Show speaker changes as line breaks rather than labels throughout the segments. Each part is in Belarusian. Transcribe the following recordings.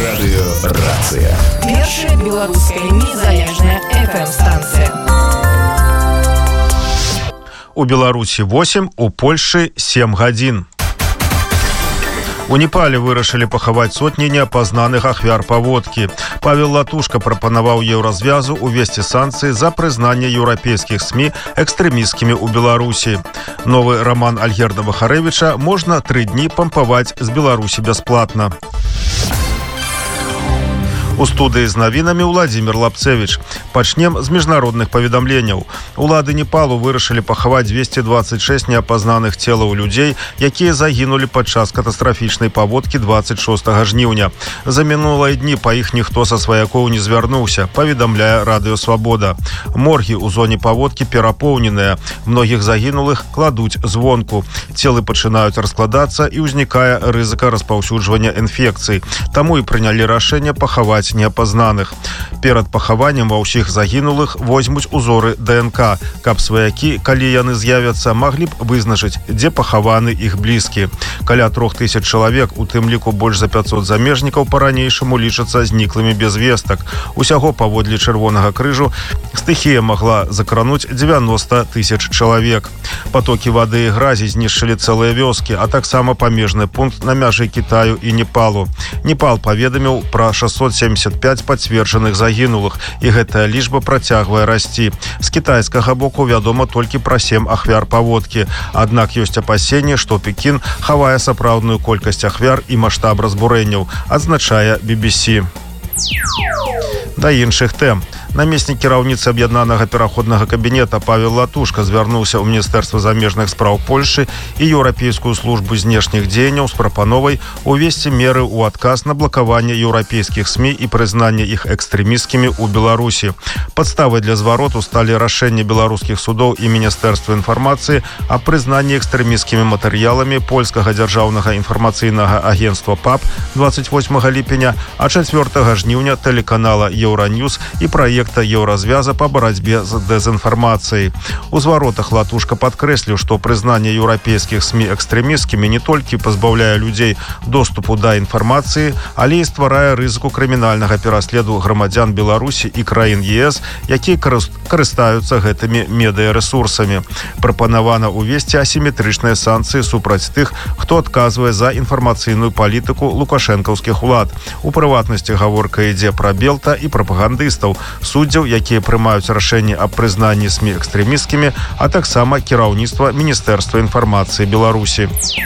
Радыёрацыя.
Першая беларуская незалежная FM-станцыя.
У Беларусі 8, у Польшы 7 гадзін. У Непале вырашылі пахаваць сотні неапазнаных ахвяр паводкі. Павел Латушка прапанаваў еўразвязу увесці санкцыі за прызнанне еўрапейскіх СМІ экстрэмісцкімі ў Беларусі. Новы роман Альгерда Бахарэвіча можна 3 дні пампаваць з Беларусі бясплатна. У студыі з навінамі Владзімір Лапцевіч. Пачнем з міжнародных паведамленняў. Улады Непалу вырашылі пахаваць 226 неапазнаных целаў людзей, якія загінулі падчас катастрафічнай паводкі 26 жніўня. За мінулыя дні па іх ніхто са сваякоў не звярнуўся, паведамляе Радыё Свабода. Моргі ў зоне паводкі перапоўненыя. Многіх загінулых кладуць звонку. Целы пачынаюць раскладацца і ўзнікае рызыка распаўсюджвання інфекцый. Таму і прынялі рашэнне пахаваць неапазнаных. Перад пахаваннем ва ўсіх загінулых возьмуць узоры ДНК, каб сваякі, калі яны з'явяцца, маглі б вызначыць, дзе пахаваны іх блізкі. Каля 3000 чалавек, у тым ліку больш за 500 замежнікаў, па-ранейшаму лічацца зніклымі без вестак. Усяго паводле Чырвонага крыжу стыхія магла закрануць 90 000 чалавек. Патокі вады і гразі знішчылі цэлыя вёскі, а таксама памежны пункт на мяжы Кітаю і Непалу. Непал паведаміў пра 675 пацверджаных загінулых, і гэтая лічба працягвае расці. З кітайскага боку вядома толькі пра 7 ахвяр паводкі. Аднак ёсць апасенне, што Пекін хавае сапраўдную колькасць ахвяр і маштаб разбурэнняў, адзначае BBC. Да іншых тэм. Намеснік кіраўніцы аб'яднанага пераходнага кабінета Павел Латушка звярнуўся ў Міністэрства замежных спраў Польшы і Еўрапейскую службу знешніх дзеянняў з прапановай увесці меры ў адказ на блакаванне еўрапейскіх СМІ і прызнанне іх экстрэмісцкімі ў Беларусі. Падставай для звароту сталі рашэнні беларускіх судоў і Міністэрства інфармацыі аб прызнанні экстрэмісцкімі матэрыяламі польскага дзяржаўнага інфармацыйнага агенцтва ПАП 28 ліпеня, а 4 жніўня тэлеканала Еўраньюз і праекта еўразвяза па барацьбе з дэзінфармацыяй. У зваротах Латушка падкрэсліў, што прызнанне еўрапейскіх СМІ экстрэмісцкімі не толькі пазбаўляе людзей доступу да інфармацыі, але і стварае рызыку крымінальнага пераследу грамадзян Беларусі і краін ЕС, якія карыстаюцца гэтымі медыярэсурсамі. Прапанавана ўвесці асіметрычныя санкцыі супраць тых, хто адказвае за інфармацыйную палітыку лукашэнкаўскіх улад. У прыватнасці гаворка ідзе пра белта і прапагандыстаў, суддзяў, якія прымаюць рашэнні аб прызнанні СМІ экстрэмісцкімі, а таксама кіраўніцтва Міністэрства інфармацыі Беларусі.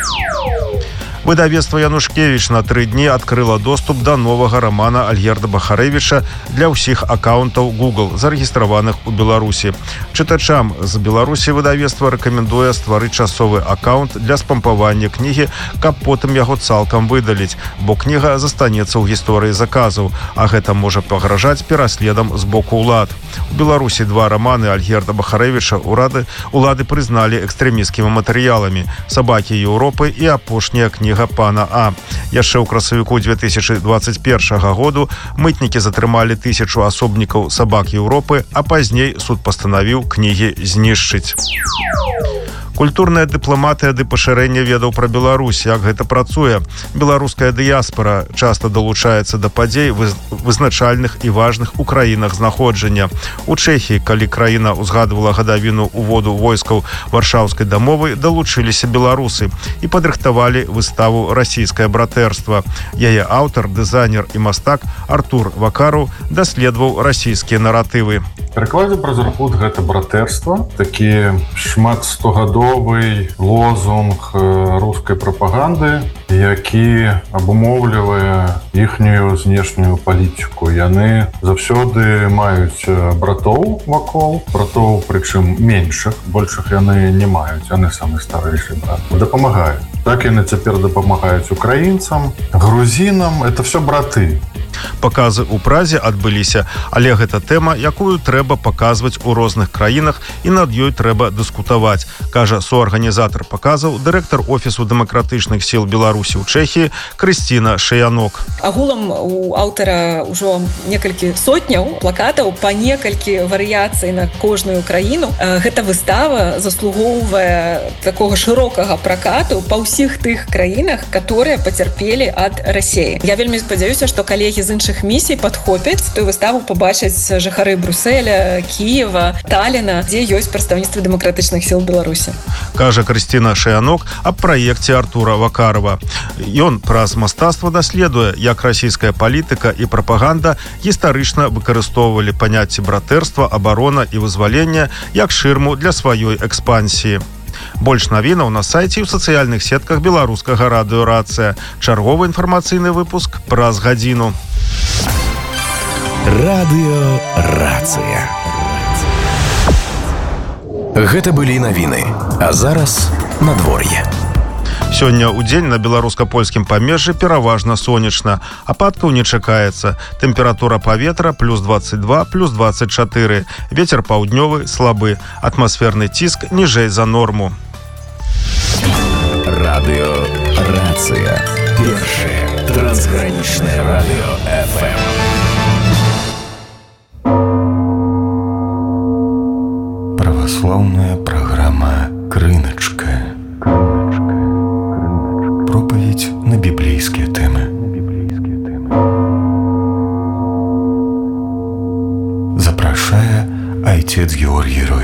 Выдавецтва Янушкевіч на 3 дні адкрыла доступ да новага романа Альгерда Бахарэвіча для ўсіх акаунтаў Google, зарэгістраваных у Беларусі. Чытачам з Беларусі выдавецтва рэкамендуе стварыць часовы акаунт для спампавання кнігі, каб потым яго цалкам выдаліць, бо кніга застанецца ў гісторыі заказаў, а гэта можа пагражаць пераследам з боку ўлад. У Беларусі 2 романы Альгерда Бахарэвіча улады прызналі экстрэмісцкімі матэрыяламі «Сабакі Еўропы» і апошняя кніга пана А. Яшчэ ў красавіку 2021 году мытнікі затрымалі 1000 асобнікаў «Сабак Еўропы», а пазней суд пастанавіў кнігі знішчыць. Культурная дыпламатыя ды пашырэнне ведаў пра Беларусь, як гэта працуе. Беларуская дыяспара часта далучаецца да падзей вызначальных і важных у краінах знаходжання. У Чэхіі, калі краіна ўзгадвала гадавіну уводу войскаў варшаўскай дамовы, далучыліся беларусы і падрыхтавалі выставу «Расійскае братэрства». Яе аўтар, дызайнер і мастак Артур Вакару даследаваў расійскія наратывы.
Перакладзе праз рахут гэта братэрства, такі шмат 100гадовы лозунг рускай прапаганды, які абумоўлівае іхнюю знешнюю палітыку. Яны заўсёды маюць братоў вакол, братоў прычым меншых, большых яны не маюць, яны самы старэйшы брат. Дапамагаюць. Так яны цяпер дапамагаюць украінцам, грузінам, это все браты.
Паказы ў празе адбыліся, але гэта тэма, якую трэба паказваць у розных краінах і над ёй трэба дыскутаваць, кажа суарганізатар паказаў, дырэктар офісу дэмакратычных сіл Беларусі ў Чэхіі Крысціна Шаянок.
Агулам у аўтара ўжо некалькі сотняў плакатаў па некалькі варыяцый на кожную краіну. Гэта выстава заслугоўвае такога шырокага пракату па ўсіх тых краінах, которые пацярпелі ад Расіі. Я вельмі спадзяюся, што калегі з іншых місій падхопяць тую выставу, пабачаць жыхары Брюсселя, Кіева, Талліна, дзе ёсць прадстаўніцтва дэмакратычных сіл Беларусі.
Кажа Крысціна Шаянок аб праекце Артура Вакарова. Ён праз мастацтва даследуе, як расійская палітыка і прапаганда гістарычна выкарыстоўвалі паняцці братэрства, абарона і вызвалення як шырму для сваёй экспансіі. Больш навінаў на сайце і ў сацыяльных сетках беларускага радыё «Рацыя». Чарговы інфармацыйны выпуск праз гадзіну.
Радыё «Рацыя». Гэта былі навіны, а зараз надвор'е.
Сёння ў дзень на беларуска-польскім памежжы пераважна сонечна. Ападкаў не чакаецца. Тэмпература паветра плюс 22, плюс 24. Вецер паўднёвы слабы. Атмасферны ціск ніжэй за норму.
Радыё «Рацыя». Першае трансгранічнае радыё FM.
Праваслаўная праграма «Крыначка». Проповедь на библейские темы. Запрашая отец Георгий Рой.